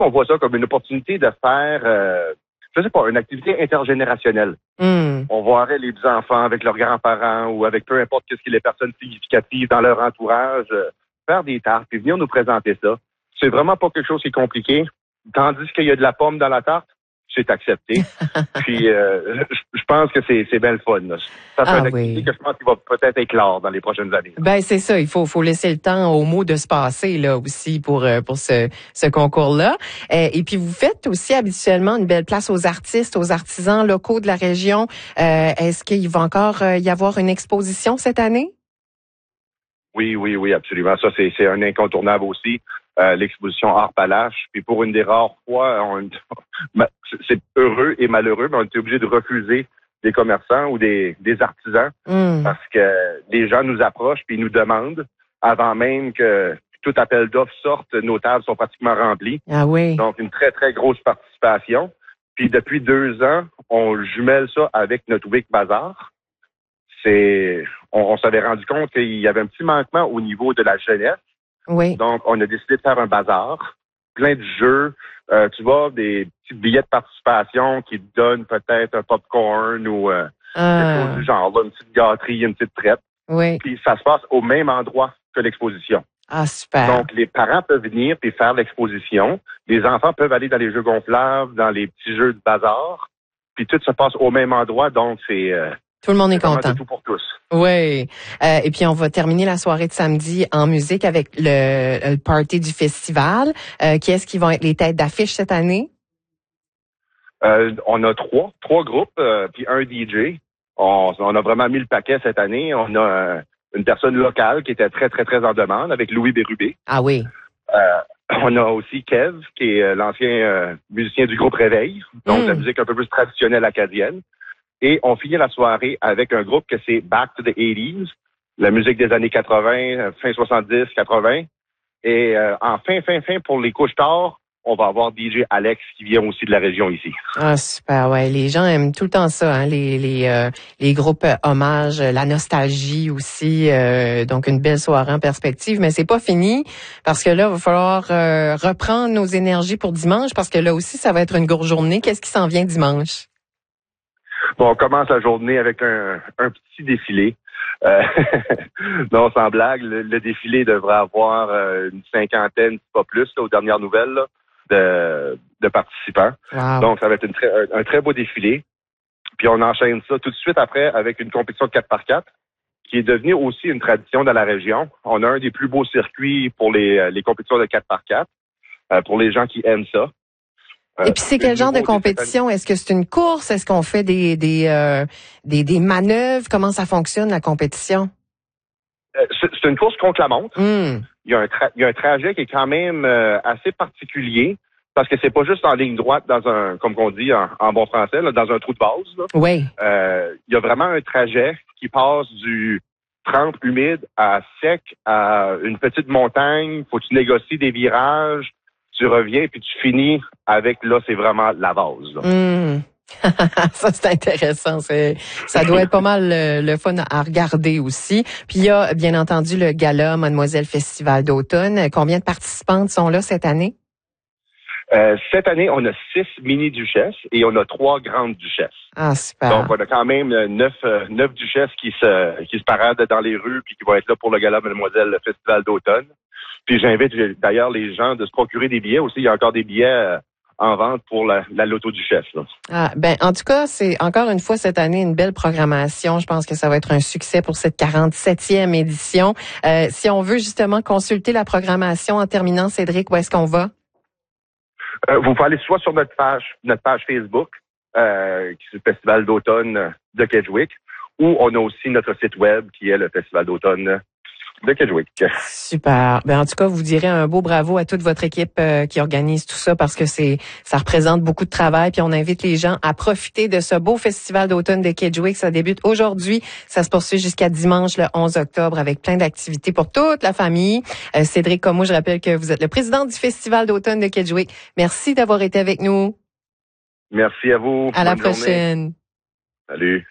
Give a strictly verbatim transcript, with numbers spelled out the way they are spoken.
on voit ça comme une opportunité de faire, euh, je sais pas, une activité intergénérationnelle. Mm. On voirait les enfants avec leurs grands-parents ou avec peu importe ce qui est les personnes significatives dans leur entourage, euh, faire des tartes et venir nous présenter ça. C'est vraiment pas quelque chose qui est compliqué. Tandis qu'il y a de la pomme dans la tarte, c'est accepté. Puis, euh, je pense que c'est, c'est bien le fun. Là. Ça fait Ah une activité oui. que je pense qu'il va peut-être éclore dans les prochaines années. Ben c'est ça, il faut faut laisser le temps aux mots de se passer là aussi pour euh, pour ce ce concours-là. Euh, et puis vous faites aussi habituellement une belle place aux artistes, aux artisans locaux de la région. Euh, est-ce qu'il va encore euh, y avoir une exposition cette année? Oui, oui, oui, absolument. Ça, c'est, c'est un incontournable aussi. Euh, l'exposition Art Palache. Puis pour une des rares fois, on, c'est heureux et malheureux, mais on était obligé de refuser des commerçants ou des, des artisans Mm. parce que les gens nous approchent puis ils nous demandent avant même que tout appel d'offres sorte, nos tables sont pratiquement remplies. Ah oui. Donc, une très, très grosse participation. Puis depuis deux ans, on jumelle ça avec notre Week Bazaar. C'est, on, on s'avait rendu compte qu'il y avait un petit manquement au niveau de la jeunesse. Oui. Donc, on a décidé de faire un bazar, plein de jeux, euh, tu vois, des petits billets de participation qui te donnent peut-être un popcorn ou euh, Ah. quelque chose du genre, là, une petite gâterie, une petite traite. Oui. Puis ça se passe au même endroit que l'exposition. Ah super. Donc, les parents peuvent venir et faire l'exposition. Les enfants peuvent aller dans les jeux gonflables, dans les petits jeux de bazar. Puis tout se passe au même endroit, donc c'est... Euh, Tout le monde est c'est vraiment content. de tout pour tous. Oui. Euh, et puis, on va terminer la soirée de samedi en musique avec le, le party du festival. Euh, qui est-ce qui vont être les têtes d'affiche cette année? Euh, on a trois, trois groupes, euh, puis un D J. On, on a vraiment mis le paquet cette année. On a euh, une personne locale qui était très, très, très en demande avec Louis Bérubé. Ah oui. Euh, on a aussi Kev, qui est euh, l'ancien euh, musicien du groupe Réveil, donc Mm. la musique un peu plus traditionnelle acadienne. Et on finit la soirée avec un groupe que c'est Back to the eighties, la musique des années quatre-vingts, euh, fin soixante-dix, quatre-vingts. Et euh, en fin, fin, fin, pour les couches tard, on va avoir D J Alex qui vient aussi de la région ici. Ah super, ouais. Les gens aiment tout le temps ça, hein, les les euh, les groupes euh, hommages, la nostalgie aussi. Euh, donc une belle soirée en perspective, mais c'est pas fini parce que là, il va falloir euh, reprendre nos énergies pour dimanche parce que là aussi, ça va être une grosse journée. Qu'est-ce qui s'en vient dimanche? Bon, on commence la journée avec un, un petit défilé. Euh, non, sans blague, le, le défilé devrait avoir euh, une cinquantaine, pas plus, là, aux dernières nouvelles, là, de, de participants. Wow. Donc, ça va être une très, un, un très beau défilé. Puis on enchaîne ça tout de suite après avec une compétition de quatre par quatre qui est devenue aussi une tradition dans la région. On a un des plus beaux circuits pour les, les compétitions de quatre par quatre, euh, pour les gens qui aiment ça. Et puis c'est quel genre de compétition? Est-ce que c'est une course? Est-ce qu'on fait des des, euh, des des manœuvres? Comment ça fonctionne la compétition? Euh, c'est, c'est une course contre la montre. Mm. Il y a un tra- il y a un trajet qui est quand même euh, assez particulier parce que c'est pas juste en ligne droite dans un, comme on dit en, en bon français, là, dans un trou de base. Là. Oui. Euh, il y a vraiment un trajet qui passe du trempe humide à sec à une petite montagne. Faut que tu négocies des virages. Tu reviens puis tu finis avec, là, c'est vraiment la base. Là. Mm. Ça, c'est intéressant. C'est, ça doit être pas mal le, le fun à regarder aussi. Puis il y a, bien entendu, le gala Mademoiselle Festival d'automne. Combien de participantes sont là cette année? Euh, cette année, on a six mini-duchesses et on a trois grandes duchesses. Ah, super. Donc, on a quand même neuf, euh, neuf duchesses qui se, qui se paradent dans les rues puis qui vont être là pour le gala Mademoiselle Festival d'automne. Puis j'invite d'ailleurs les gens de se procurer des billets aussi. Il y a encore des billets euh, en vente pour la, la loto-duchesse. Là. Ah, ben, en tout cas, c'est encore une fois cette année une belle programmation. Je pense que ça va être un succès pour cette quarante-septième édition. Euh, si on veut justement consulter la programmation en terminant, Cédric, où est-ce qu'on va? Euh, vous pouvez aller soit sur notre page, notre page Facebook, euh, qui est le Festival d'automne de Kedgewick, ou on a aussi notre site web qui est le Festival d'automne de Kedgewick. Super. Ben en tout cas, vous direz un beau bravo à toute votre équipe euh, qui organise tout ça parce que c'est ça représente beaucoup de travail. Puis on invite les gens à profiter de ce beau festival d'automne de Kedgewick. Ça débute aujourd'hui, ça se poursuit jusqu'à dimanche le onze octobre avec plein d'activités pour toute la famille. Euh, Cédric Comeau, je rappelle que vous êtes le président du festival d'automne de Kedgewick. Merci d'avoir été avec nous. Merci à vous. À la Bonne journée. prochaine. Salut.